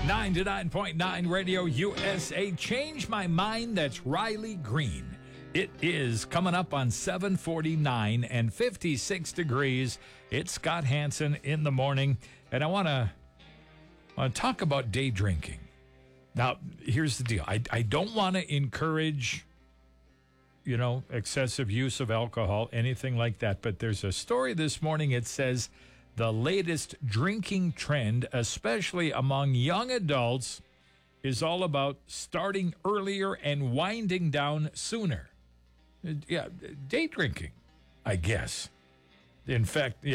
99.9 Radio USA. Change My Mind. That's Riley Green. It is coming up on 7:49 and 56 degrees. It's Scott Hansen in the morning, and I want to talk about day drinking. Now, here's the deal. I don't want to encourage, excessive use of alcohol, anything like that. But there's a story this morning. It says the latest drinking trend, especially among young adults, is all about starting earlier and winding down sooner. Yeah, day drinking, I guess. In fact,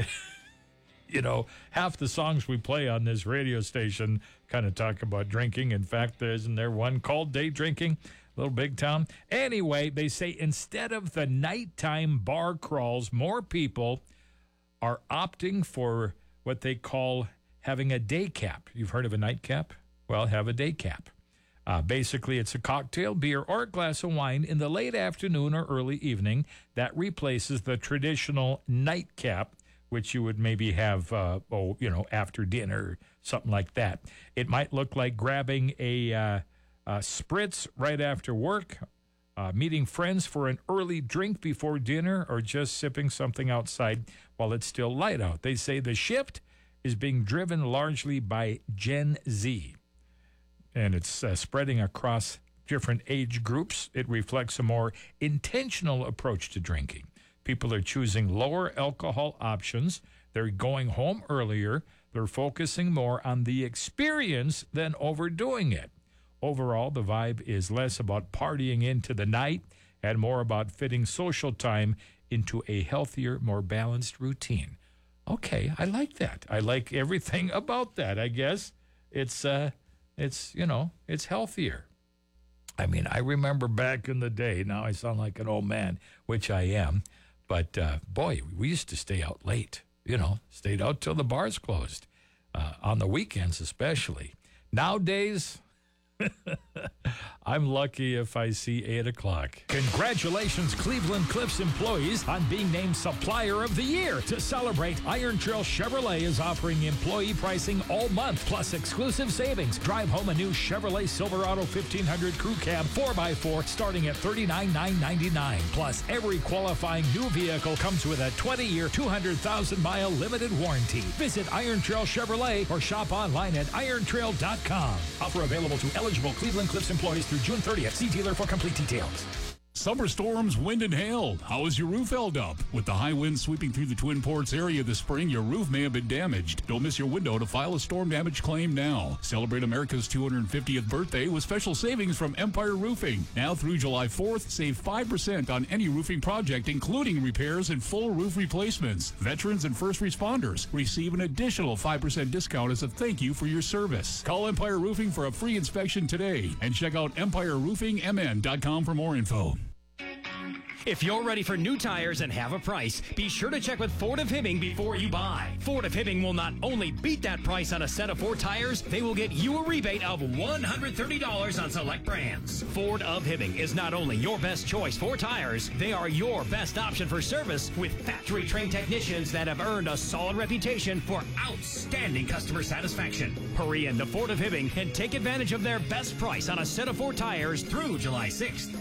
half the songs we play on this radio station kind of talk about drinking. In fact, isn't there one called Day Drinking? Little Big Town. Anyway, they say instead of the nighttime bar crawls, more people are opting for what they call having a day cap. You've heard of a nightcap? Well, have a day cap. Basically, it's a cocktail, beer, or a glass of wine in the late afternoon or early evening that replaces the traditional nightcap, which you would maybe have, after dinner, something like that. It might look like grabbing a spritz right after work, meeting friends for an early drink before dinner, or just sipping something outside while it's still light out. They say the shift is being driven largely by Gen Z, and it's spreading across different age groups. It reflects a more intentional approach to drinking. People are choosing lower alcohol options. They're going home earlier. They're focusing more on the experience than overdoing it. Overall, the vibe is less about partying into the night and more about fitting social time into a healthier, more balanced routine. Okay, I like that. I like everything about that. I guess it's healthier. I mean, I remember back in the day, now I sound like an old man, which I am, but boy, we used to stay out late, stayed out till the bars closed, on the weekends especially. Nowadays, I'm lucky if I see 8 o'clock. Congratulations, Cleveland Cliffs employees, on being named Supplier of the Year. To celebrate, Iron Trail Chevrolet is offering employee pricing all month, plus exclusive savings. Drive home a new Chevrolet Silverado 1500 Crew Cab 4x4 starting at $39,999. Plus, every qualifying new vehicle comes with a 20-year, 200,000-mile limited warranty. Visit Iron Trail Chevrolet or shop online at irontrail.com. Offer available to eligible Cleveland Cliffs employees through June 30th. See dealer for complete details. Summer storms, wind, and hail. How is your roof held up? With the high winds sweeping through the Twin Ports area this spring, your roof may have been damaged. Don't miss your window to file a storm damage claim now. Celebrate America's 250th birthday with special savings from Empire Roofing. Now through July 4th, save 5% on any roofing project, including repairs and full roof replacements. Veterans and first responders receive an additional 5% discount as a thank you for your service. Call Empire Roofing for a free inspection today and check out EmpireRoofingMN.com for more info. If you're ready for new tires and have a price, be sure to check with Ford of Hibbing before you buy. Ford of Hibbing will not only beat that price on a set of 4 tires, they will get you a rebate of $130 on select brands. Ford of Hibbing is not only your best choice for tires, they are your best option for service with factory-trained technicians that have earned a solid reputation for outstanding customer satisfaction. Hurry into Ford of Hibbing and take advantage of their best price on a set of 4 tires through July 6th.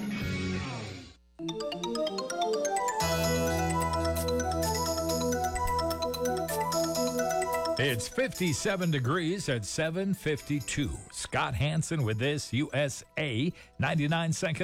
It's 57 degrees at 7:52. Scott Hansen with this USA 99 second.